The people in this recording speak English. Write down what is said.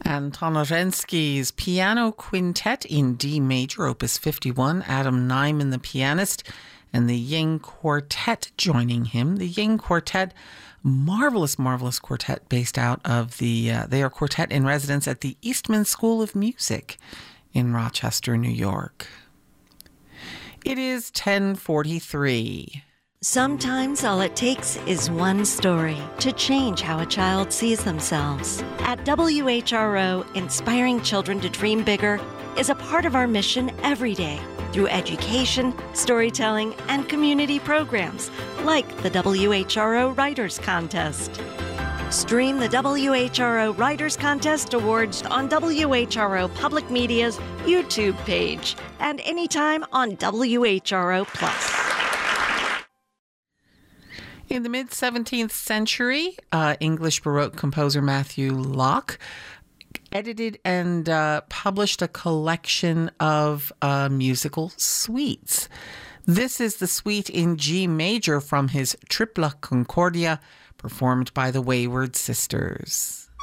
Anton Orensky's Piano Quintet in D major, opus 51, Adam Nyman, the pianist, and the Ying Quartet joining him. The Ying Quartet, marvelous quartet based out of they are quartet in residence at the Eastman School of Music in Rochester, New York. It is 10:43. Sometimes all it takes is one story to change how a child sees themselves. At WHRO, inspiring children to dream bigger is a part of our mission every day through education, storytelling, and community programs like the WHRO Writers Contest. Stream the WHRO Writers Contest Awards on WHRO Public Media's YouTube page and anytime on WHRO Plus. In the mid-17th century, English Baroque composer Matthew Locke edited and published a collection of musical suites. This is the suite in G major from his Tripla Concordia, performed by the Wayward Sisters.